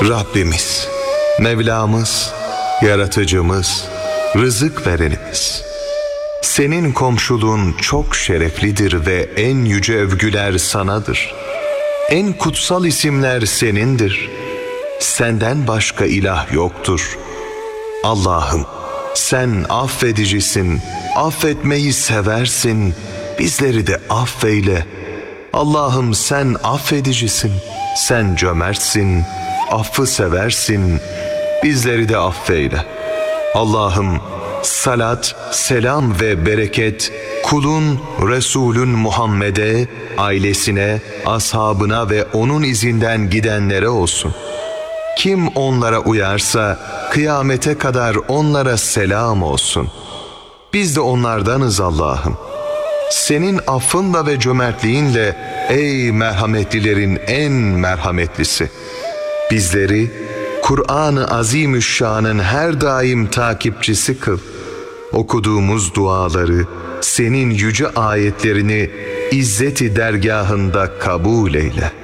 Rabbimiz, Mevlamız, Yaratıcımız, rızık verenimiz. Senin komşuluğun çok şereflidir ve en yüce övgüler sanadır. En kutsal isimler senindir. Senden başka ilah yoktur. Allah'ım, sen affedicisin, affetmeyi seversin, bizleri de affeyle. Allah'ım sen affedicisin, sen cömertsin, affı seversin, bizleri de affeyle. Allah'ım salat, selam ve bereket kulun, Resulün Muhammed'e, ailesine, ashabına ve onun izinden gidenlere olsun. Kim onlara uyarsa kıyamete kadar onlara selam olsun. Biz de onlardanız Allah'ım. Senin affınla ve cömertliğinle ey merhametlilerin en merhametlisi. Bizleri Kur'an-ı Azimüşşan'ın her daim takipçisi kıl. Okuduğumuz duaları, senin yüce ayetlerini İzzet-i dergahında kabul eyle.